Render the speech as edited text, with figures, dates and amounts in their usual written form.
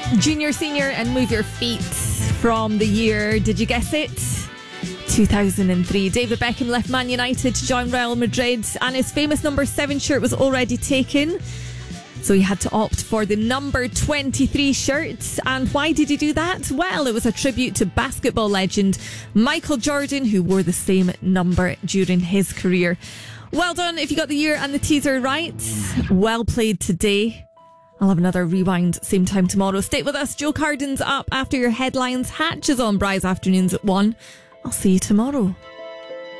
Junior, senior, and Move Your Feet from the year. Did you guess it? 2003. David Beckham left Man United to join Real Madrid, and his famous number 7 shirt was already taken. So he had to opt for the number 23 shirt. And why did he do that? Well, it was a tribute to basketball legend Michael Jordan, who wore the same number during his career. Well done if you got the year and the teaser right. Well played today. I'll have another rewind same time tomorrow. Stay with us. Joe Carden's up after your headlines. Hatch is on Bry's Afternoons at 1. I'll see you tomorrow.